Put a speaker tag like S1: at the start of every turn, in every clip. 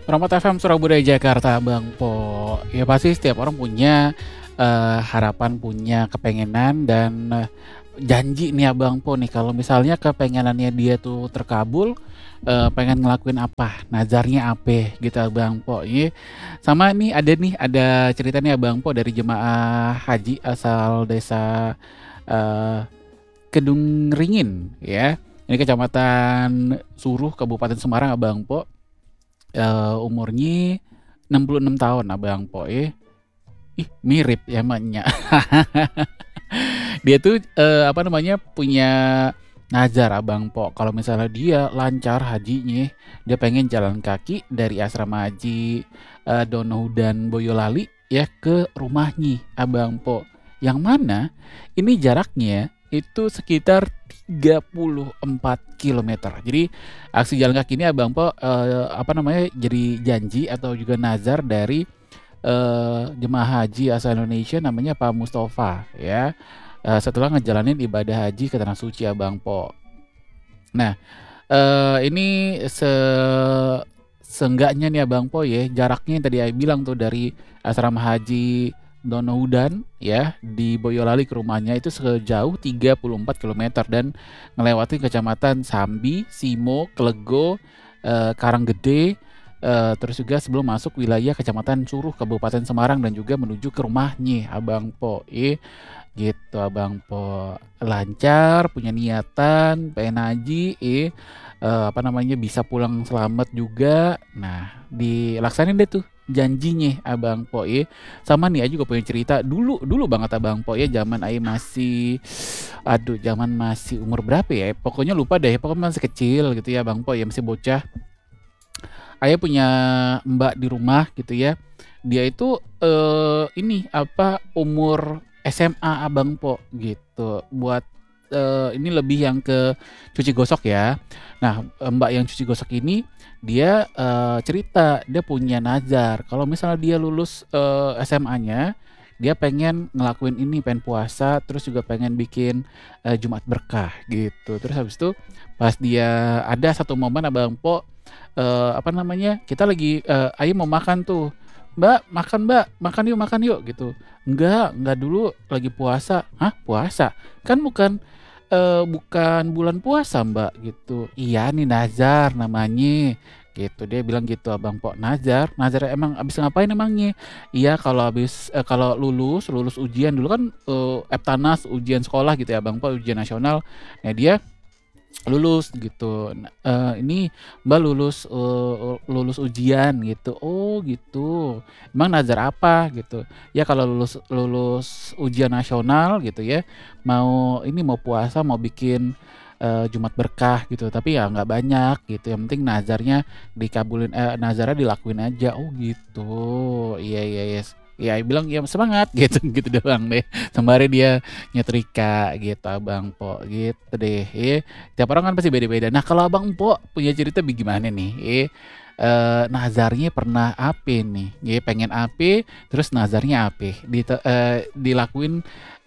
S1: Rahmat FM Surabaya Jakarta, Bang Po. Ya pasti setiap orang punya harapan, punya kepengenan dan janji nih ya Bang Po nih kalau misalnya kepengenannya dia tuh terkabul, pengen ngelakuin apa, nazarnya apa gitu Abang Po. Iya. Sama ada cerita nih Abang Po dari jemaah haji asal desa eh, Kedung Ringin ya. Ini Kecamatan Suruh, Kabupaten Semarang Abang Po. Umurnya 66 tahun Abang Po, ih mirip ya emaknya. Dia tuh, punya nazar Abang Po, kalau misalnya dia lancar hajinya, dia pengen jalan kaki dari asrama haji, Donohudan Boyolali ya ke rumahnya Abang Po. Yang mana ini jaraknya itu sekitar 34 kilometer. Jadi aksi jalan kaki ini Abang Po, jadi janji atau juga nazar dari jemaah haji asal Indonesia namanya Pak Mustafa ya. Setelah ngejalanin ibadah haji ke tanah suci Abang Po. Nah, ini seenggaknya nih Abang Po ya, jaraknya yang tadi saya bilang tuh dari asrama haji Donohudan ya di Boyolali ke rumahnya itu sejauh 34 kilometer dan ngelewatin kecamatan Sambi, Simo, Klego, Karanggede, terus juga sebelum masuk wilayah Kecamatan Suruh Kabupaten Semarang dan juga menuju ke rumahnya Abang Po. Gitu Abang Po. Lancar, punya niatan, pengen haji, bisa pulang selamat juga. Nah, dilaksanain deh tuh janjinya Abang Po. Sama nih aja juga punya cerita dulu dulu banget Abang Po ya, zaman Ai masih zaman masih umur berapa ya? Pokoknya lupa deh, pokoknya masih kecil gitu ya Bang Po ya, masih bocah. Ayah punya mbak di rumah gitu ya. Dia itu umur SMA Abang Po gitu. Buat ini lebih yang ke cuci gosok ya. Nah, mbak yang cuci gosok ini dia cerita dia punya nazar kalau misalnya dia lulus SMA-nya, dia pengen ngelakuin ini, pengen puasa, terus juga pengen bikin Jumat berkah gitu. Terus habis itu pas dia ada satu momen Abang Po, kita lagi Ayu mau makan tuh. Mbak, makan yuk gitu. Enggak dulu lagi puasa. Hah, puasa? Kan bukan bulan puasa, Mbak gitu. Iya nih nazar namanya. Gitu dia bilang gitu Abang Po. Nazar emang abis ngapain emangnya? Iya kalau lulus ujian dulu kan Eptanas ujian sekolah gitu ya Abang Po, ujian nasional. Nah dia lulus gitu. Ini Mbak lulus ujian gitu. Oh gitu. Emang nazar apa gitu? Ya kalau lulus ujian nasional gitu ya, mau puasa, mau bikin Jumat berkah gitu. Tapi ya nggak banyak gitu. Yang penting nazarnya dilakuin aja. Oh gitu. Iya iya yes. Ya, bilang ya semangat gitu gitu doang deh. Sembari dia nyetrika gitu Abang Po gitu deh. Tiap orang kan pasti beda-beda. Nah, kalau Abang Po punya cerita bagaimana nih? Nazarnya pernah apa nih? Pengen apa, terus nazarnya apa? Dilakuin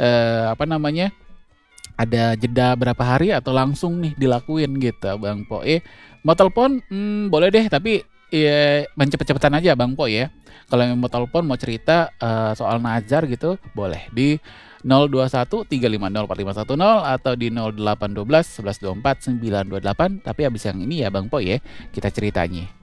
S1: ada jeda berapa hari atau langsung nih dilakuin gitu Abang Po. Mau telepon boleh deh tapi cepet-cepetan aja Bang Po ya. Kalau yang mau telepon mau cerita soal nazar gitu boleh di 021 350 4510 atau di 0812 1124 928. Tapi habis yang ini ya Bang Po ya kita ceritanya.